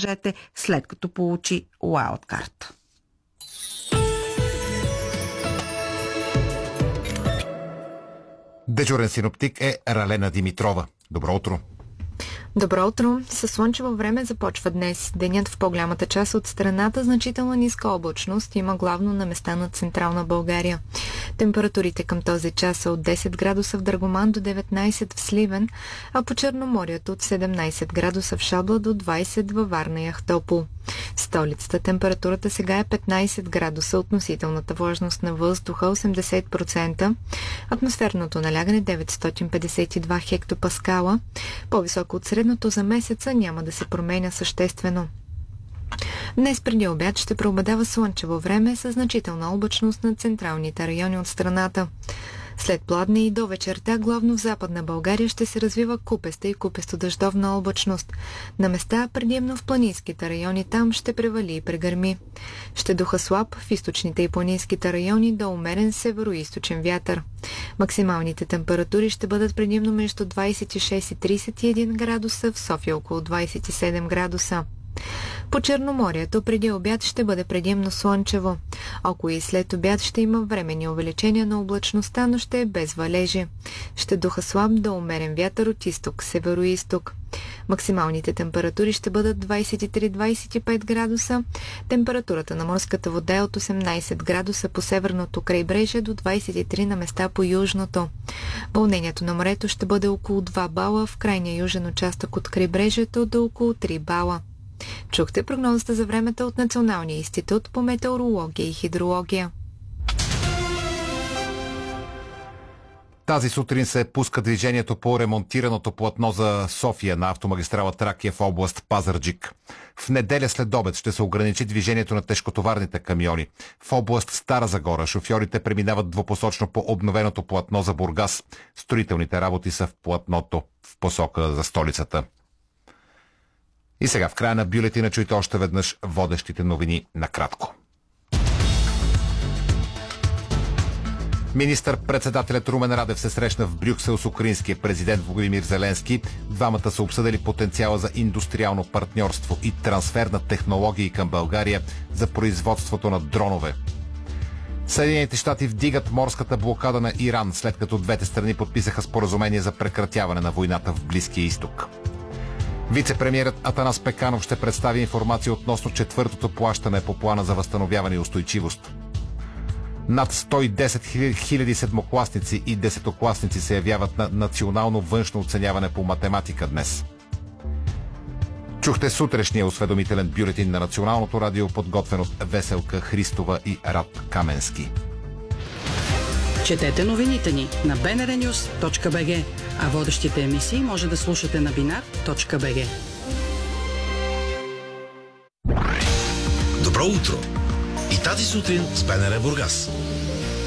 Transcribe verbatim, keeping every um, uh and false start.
забележете, след като получи уайлдкарт. Дежурен синоптик е Ралена Димитрова. Добро утро! Добро утро! Със слънчево време започва днес. Денят в по-голямата част от страната значително ниска облачност има главно на места на централна България. Температурите към този час са от десет градуса в Драгоман до деветнайсет в Сливен, а по Черноморието от седемнайсет градуса в Шабла до двайсет във Варна и Ахтопол. В столицата температурата сега е петнайсет градуса, относителната влажност на въздуха осемдесет процента, атмосферното налягане деветстотин петдесет и два хектопаскала, по-високо от средното за месеца, няма да се променя съществено. Днес преди обяд ще преобладава слънчево време с значителна облачност на централните райони от страната. След пладне и до вечерта, главно в Западна България, ще се развива купеста и купесто-дъждовна облачност. На места, предимно в планинските райони, там ще превали и прегърми. Ще духа слаб в източните и планинските райони до умерен северо-източен вятър. Максималните температури ще бъдат предимно между двайсет и шест и трийсет и един градуса, в София около двайсет и седем градуса. По Черноморието преди обяд ще бъде предимно слънчево. Около и след обяд ще има временни увеличения на облачността, но ще е без валежи. Ще духа слаб до умерен вятър от изток, северо-изток. Максималните температури ще бъдат двайсет и три до двайсет и пет градуса. Температурата на морската вода е от осемнайсет градуса по северното крайбрежие до двайсет и три на места по южното. Вълнението на морето ще бъде около два бала, в крайния южен участък от крайбрежието до около три бала. Чухте прогнозата за времето от Националния институт по метеорология и хидрология. Тази сутрин се пуска движението по ремонтираното платно за София на автомагистрала Тракия в област Пазарджик. В неделя след обед ще се ограничи движението на тежкотоварните камиони. В област Стара Загора шофьорите преминават двупосочно по обновеното платно за Бургас. Строителните работи са в платното в посока за столицата. И сега в края на бюлетина чуйте още веднъж водещите новини накратко. Министър-председателят Румен Радев се срещна в Брюксел с украинския президент Володимир Зеленски. Двамата са обсъдили потенциала за индустриално партньорство и трансфер на технологии към България за производството на дронове. Съединените щати вдигат морската блокада на Иран, след като двете страни подписаха споразумение за прекратяване на войната в Близкия изток. Вице-премиерът Атанас Пеканов ще представи информация относно четвъртото плащане по плана за възстановяване и устойчивост. Над сто и десет хиляди седмокласници и десетокласници се явяват на национално външно оценяване по математика днес. Чухте сутрешния осведомителен бюлетин на Националното радио, подготвен от Веселка Христова и Рад Каменски. Четете новините ни на би ен ар нюз точка би джи, а водещите емисии може да слушате на бинар точка би джи. Добро утро! И тази сутрин с БНР Бургас.